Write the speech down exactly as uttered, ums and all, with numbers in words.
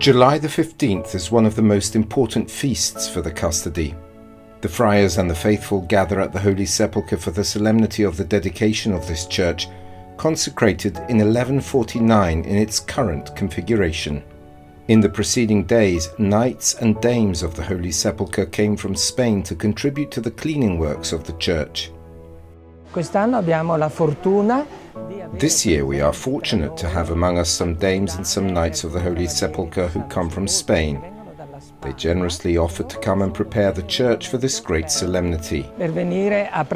July the fifteenth is one of the most important feasts for the custody. The friars and the faithful gather at the Holy Sepulchre for the solemnity of the dedication of this church, consecrated in eleven forty-nine in its current configuration. In the preceding days, knights and dames of the Holy Sepulchre came from Spain to contribute to the cleaning works of the church. This year we are fortunate to have among us some dames and some knights of the Holy Sepulchre who come from Spain. They generously offered to come and prepare the church for this great solemnity.